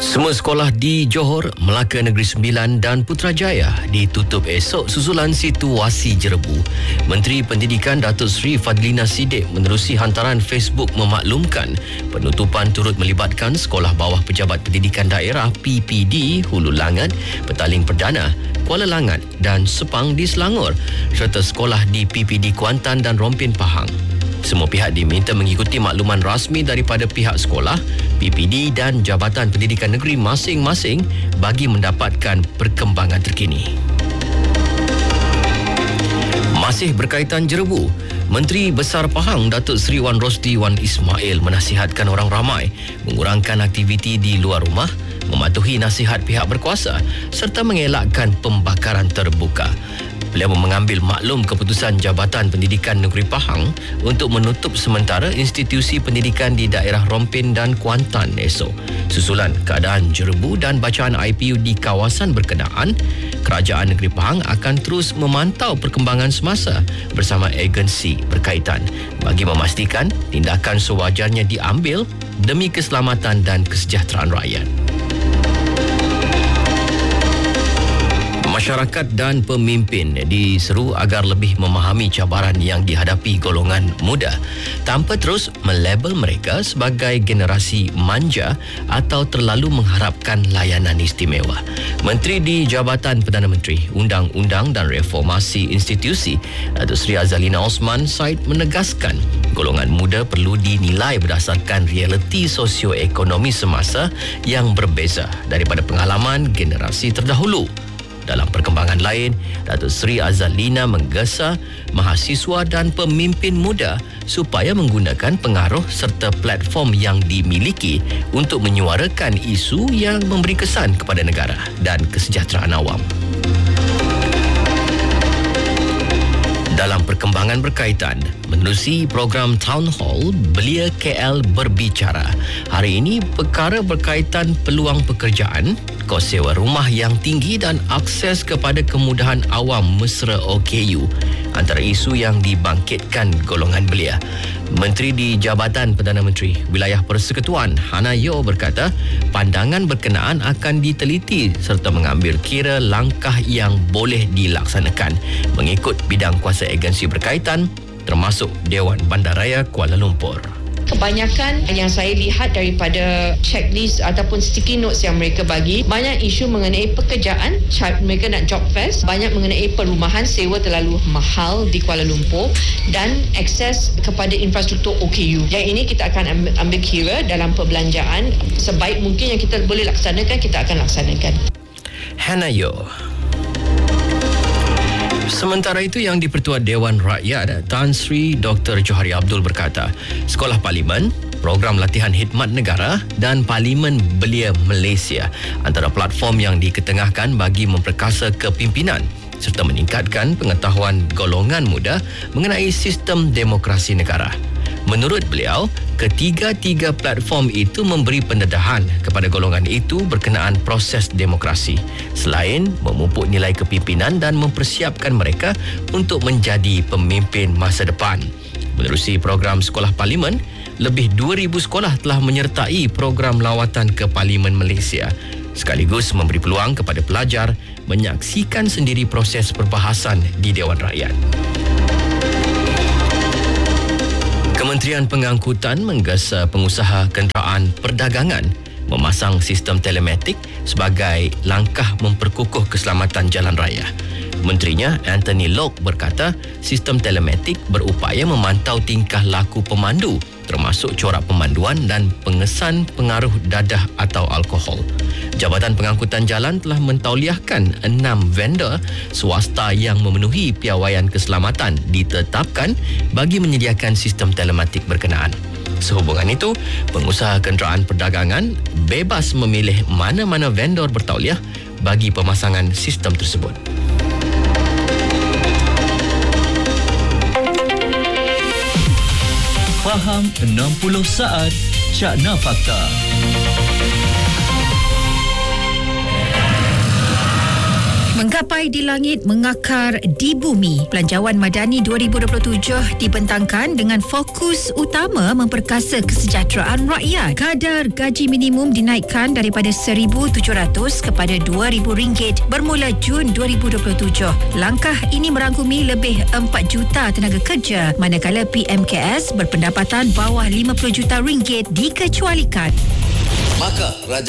Semua sekolah di Johor, Melaka Negeri Sembilan dan Putrajaya ditutup esok susulan situasi jerebu. Menteri Pendidikan Datuk Seri Fadlina Siddiq menerusi hantaran Facebook memaklumkan penutupan turut melibatkan Sekolah Bawah Pejabat Pendidikan Daerah PPD Hulu Langat, Petaling Perdana, Kuala Langat dan Sepang di Selangor serta sekolah di PPD Kuantan dan Rompin Pahang. Semua pihak diminta mengikuti makluman rasmi daripada pihak sekolah, PPD dan Jabatan Pendidikan Negeri masing-masing bagi mendapatkan perkembangan terkini. Masih berkaitan jerebu, Menteri Besar Pahang Datuk Seri Wan Rosdi Wan Ismail menasihatkan orang ramai mengurangkan aktiviti di luar rumah, mematuhi nasihat pihak berkuasa serta mengelakkan pembakaran terbuka. Beliau mengambil maklum keputusan Jabatan Pendidikan Negeri Pahang untuk menutup sementara institusi pendidikan di daerah Rompin dan Kuantan esok. Susulan keadaan jerebu dan bacaan IPU di kawasan berkenaan, Kerajaan Negeri Pahang akan terus memantau perkembangan semasa bersama agensi berkaitan bagi memastikan tindakan sewajarnya diambil demi keselamatan dan kesejahteraan rakyat. Masyarakat dan pemimpin diseru agar lebih memahami cabaran yang dihadapi golongan muda tanpa terus melabel mereka sebagai generasi manja atau terlalu mengharapkan layanan istimewa. Menteri di Jabatan Perdana Menteri, Undang-Undang dan Reformasi Institusi, Datuk Seri Azalina Osman Said menegaskan golongan muda perlu dinilai berdasarkan realiti sosioekonomi semasa yang berbeza daripada pengalaman generasi terdahulu. Dalam perkembangan lain, Datuk Seri Azalina menggesa mahasiswa dan pemimpin muda supaya menggunakan pengaruh serta platform yang dimiliki untuk menyuarakan isu yang memberi kesan kepada negara dan kesejahteraan awam. Dalam perkembangan berkaitan, menerusi program Town Hall, Belia KL berbicara. Hari ini, perkara berkaitan peluang pekerjaan, kos sewa rumah yang tinggi dan akses kepada kemudahan awam mesra OKU antara isu yang dibangkitkan golongan belia. Menteri di Jabatan Perdana Menteri, Wilayah Persekutuan Hana Yeoh berkata, pandangan berkenaan akan diteliti serta mengambil kira langkah yang boleh dilaksanakan mengikut bidang kuasa agensi berkaitan termasuk Dewan Bandaraya Kuala Lumpur. Kebanyakan yang saya lihat daripada checklist ataupun sticky notes yang mereka bagi, banyak isu mengenai pekerjaan, mereka nak job fest, banyak mengenai perumahan, sewa terlalu mahal di Kuala Lumpur dan akses kepada infrastruktur OKU. Yang ini kita akan ambil kira dalam perbelanjaan, sebaik mungkin yang kita boleh laksanakan, kita akan laksanakan. Hana Yeoh. Sementara itu, Yang di-Pertua Dewan Rakyat Tan Sri Dr. Johari Abdul berkata, Sekolah Parlimen, Program Latihan Khidmat Negara dan Parlimen Belia Malaysia antara platform yang diketengahkan bagi memperkasa kepimpinan serta meningkatkan pengetahuan golongan muda mengenai sistem demokrasi negara. Menurut beliau, ketiga-tiga platform itu memberi pendedahan kepada golongan itu berkenaan proses demokrasi, selain memupuk nilai kepimpinan dan mempersiapkan mereka untuk menjadi pemimpin masa depan. Menerusi program Sekolah Parlimen, lebih 2,000 sekolah telah menyertai program lawatan ke Parlimen Malaysia, sekaligus memberi peluang kepada pelajar menyaksikan sendiri proses perbahasan di Dewan Rakyat. Kementerian Pengangkutan menggesa pengusaha kenderaan perdagangan memasang sistem telematik sebagai langkah memperkukuh keselamatan jalan raya. Menterinya Anthony Locke berkata, sistem telematik berupaya memantau tingkah laku pemandu termasuk corak pemanduan dan pengesan pengaruh dadah atau alkohol. Jabatan Pengangkutan Jalan telah mentauliahkan 6 vendor swasta yang memenuhi piawaian keselamatan ditetapkan bagi menyediakan sistem telematik berkenaan. Sehubungan itu, pengusaha kenderaan perdagangan bebas memilih mana-mana vendor bertauliah bagi pemasangan sistem tersebut. Faham 60 saat Cakna Fakta. Menggapai di langit, mengakar di bumi. Belanjawan Madani 2027 dibentangkan dengan fokus utama memperkasa kesejahteraan rakyat. Kadar gaji minimum dinaikkan daripada RM1,700 kepada RM2,000 bermula Jun 2027. Langkah ini merangkumi lebih 4 juta tenaga kerja, manakala PMKS berpendapatan bawah RM50 juta dikecualikan. Maka